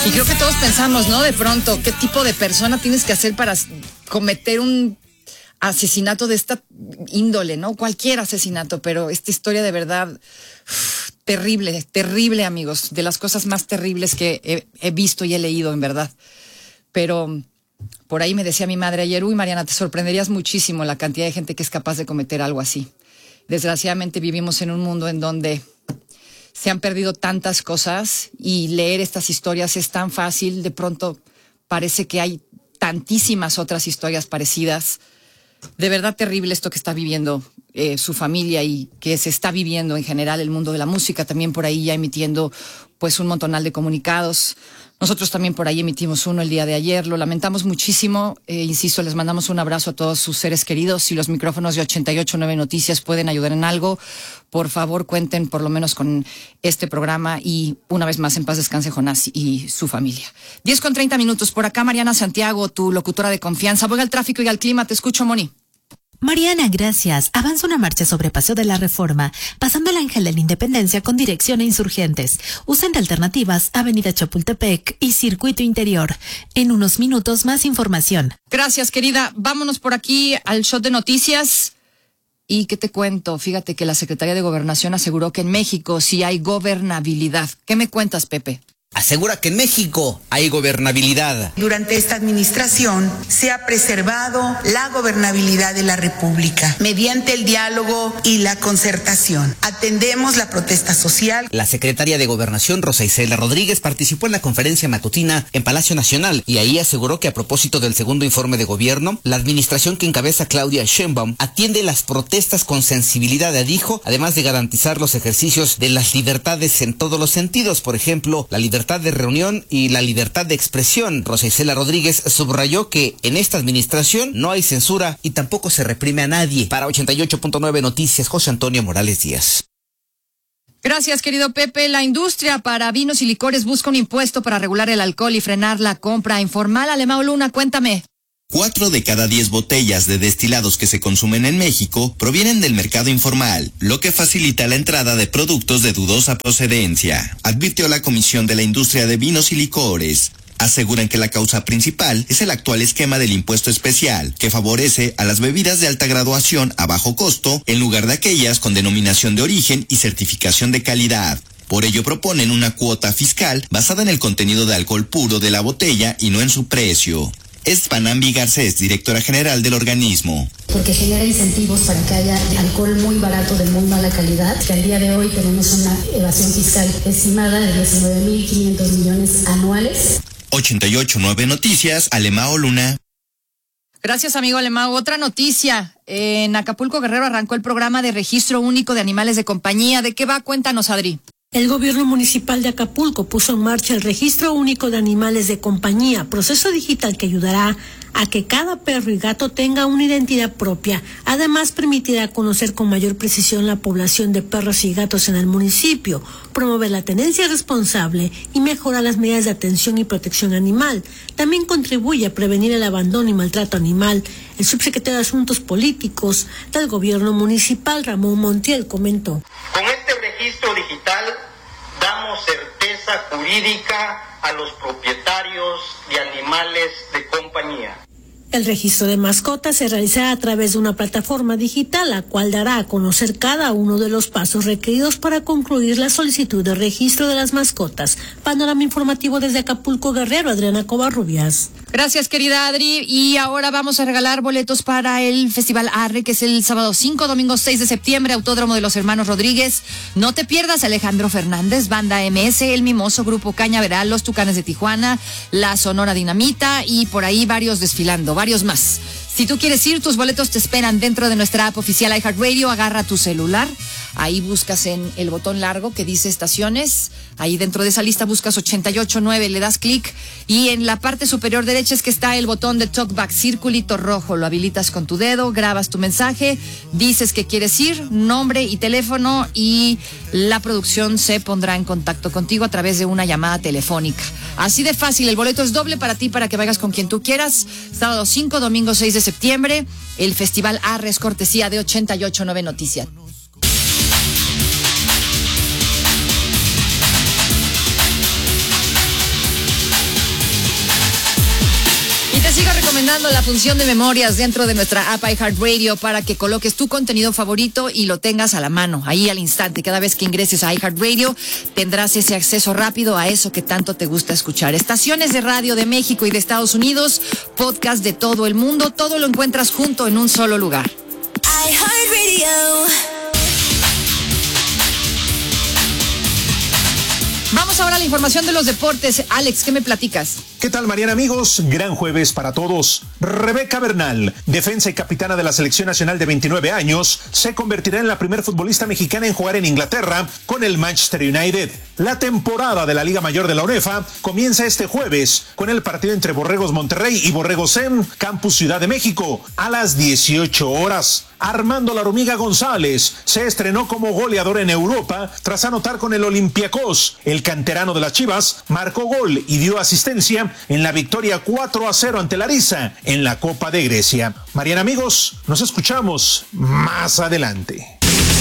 Y creo que todos pensamos, ¿no? De pronto, ¿qué tipo de persona tienes que hacer para cometer un asesinato de esta índole, ¿no? Cualquier asesinato, pero esta historia de verdad, terrible, terrible, amigos, de las cosas más terribles que he visto y he leído, en verdad. Pero por ahí me decía mi madre ayer, uy, Mariana, te sorprenderías muchísimo la cantidad de gente que es capaz de cometer algo así. Desgraciadamente vivimos en un mundo en donde se han perdido tantas cosas y leer estas historias es tan fácil. De pronto parece que hay tantísimas otras historias parecidas. De verdad terrible esto que está viviendo su familia y que se está viviendo en general el mundo de la música. También por ahí ya emitiendo pues un montonal de comunicados. Nosotros también por ahí emitimos uno el día de ayer. Lo lamentamos muchísimo. Insisto, les mandamos un abrazo a todos sus seres queridos. Si los micrófonos de 88.9 Noticias pueden ayudar en algo, por favor cuenten por lo menos con este programa. Y una vez más, en paz descanse Jonás y su familia. 10:30 por acá, Mariana Santiago, tu locutora de confianza. Voy al tráfico y al clima. Te escucho, Moni. Mariana, gracias. Avanza una marcha sobre Paseo de la Reforma, pasando el Ángel de la Independencia con dirección a Insurgentes. Usen de alternativas Avenida Chapultepec y Circuito Interior. En unos minutos más información. Gracias, querida. Vámonos por aquí al shot de noticias. ¿Y qué te cuento? Fíjate que la Secretaría de Gobernación aseguró que en México sí hay gobernabilidad. ¿Qué me cuentas, Pepe? Asegura que en México hay gobernabilidad. Durante esta administración se ha preservado la gobernabilidad de la República mediante el diálogo y la concertación. Atendemos la protesta social. La secretaria de Gobernación, Rosa Isela Rodríguez, participó en la conferencia matutina en Palacio Nacional y ahí aseguró que a propósito del segundo informe de gobierno, la administración que encabeza Claudia Sheinbaum atiende las protestas con sensibilidad, dijo, además de garantizar los ejercicios de las libertades en todos los sentidos, por ejemplo, la libertad de reunión y la libertad de expresión. Rosa Isela Rodríguez subrayó que en esta administración no hay censura y tampoco se reprime a nadie. Para 88.9 Noticias, José Antonio Morales Díaz. Gracias, querido Pepe. La industria para vinos y licores busca un impuesto para regular el alcohol y frenar la compra informal. Alemão Luna, cuéntame. 4 de cada 10 botellas de destilados que se consumen en México provienen del mercado informal, lo que facilita la entrada de productos de dudosa procedencia, advirtió la Comisión de la Industria de Vinos y Licores. Aseguran que la causa principal es el actual esquema del impuesto especial, que favorece a las bebidas de alta graduación a bajo costo en lugar de aquellas con denominación de origen y certificación de calidad. Por ello proponen una cuota fiscal basada en el contenido de alcohol puro de la botella y no en su precio. Es Panambi Garcés, directora general del organismo. Porque genera incentivos para que haya alcohol muy barato de muy mala calidad, que al día de hoy tenemos una evasión fiscal estimada de 19.500 millones anuales. 88.9 Noticias, Alemão Luna. Gracias, amigo Alemão. Otra noticia. En Acapulco, Guerrero, arrancó el programa de registro único de animales de compañía. ¿De qué va? Cuéntanos, Adri. El gobierno municipal de Acapulco puso en marcha el registro único de animales de compañía, proceso digital que ayudará a que cada perro y gato tenga una identidad propia. Además, permitirá conocer con mayor precisión la población de perros y gatos en el municipio, promover la tenencia responsable y mejorar las medidas de atención y protección animal. También contribuye a prevenir el abandono y maltrato animal. El subsecretario de Asuntos Políticos del gobierno municipal, Ramón Montiel, comentó. Con este registro digital damos certeza jurídica a los propietarios de animales de compañía. El registro de mascotas se realizará a través de una plataforma digital, la cual dará a conocer cada uno de los pasos requeridos para concluir la solicitud de registro de las mascotas. Panorama informativo desde Acapulco, Guerrero, Adriana Covarrubias. Gracias, querida Adri. Y ahora vamos a regalar boletos para el Festival Arre, que es el sábado 5, domingo 6 de septiembre, Autódromo de los Hermanos Rodríguez. No te pierdas Alejandro Fernández, Banda MS, El Mimoso, Grupo Cañaveral, Los Tucanes de Tijuana, La Sonora Dinamita y por ahí varios desfilando, varios más. Si tú quieres ir, tus boletos te esperan dentro de nuestra app oficial iHeartRadio. Agarra tu celular, ahí buscas en el botón largo que dice estaciones, ahí dentro de esa lista buscas 88.9, le das clic y en la parte superior derecha es que está el botón de Talkback, circulito rojo, lo habilitas con tu dedo, grabas tu mensaje, dices que quieres ir, nombre y teléfono y la producción se pondrá en contacto contigo a través de una llamada telefónica. Así de fácil, el boleto es doble para ti, para que vayas con quien tú quieras. Sábado 5, domingo 6 de septiembre, el Festival Arre es cortesía de 88.9 Noticias. estrenando la función de memorias dentro de nuestra app iHeartRadio para que coloques tu contenido favorito y lo tengas a la mano, ahí al instante. Cada vez que ingreses a iHeartRadio tendrás ese acceso rápido a eso que tanto te gusta escuchar. Estaciones de radio de México y de Estados Unidos, podcast de todo el mundo, todo lo encuentras junto en un solo lugar. iHeartRadio. Vamos ahora a la información de los deportes. Alex, ¿qué me platicas? ¿Qué tal, Mariana, amigos? Gran jueves para todos. Rebeca Bernal, defensa y capitana de la Selección Nacional de 29 años, se convertirá en la primer futbolista mexicana en jugar en Inglaterra con el Manchester United. La temporada de la Liga Mayor de la UEFA comienza este jueves con el partido entre Borregos Monterrey y Borregos SEM, Campus Ciudad de México, a las 18 horas. Armando La Hormiga González se estrenó como goleador en Europa tras anotar con el Olympiacos. El canterano de las Chivas marcó gol y dio asistencia en la victoria 4-0 ante Larissa en la Copa de Grecia. Mariana, amigos, nos escuchamos más adelante.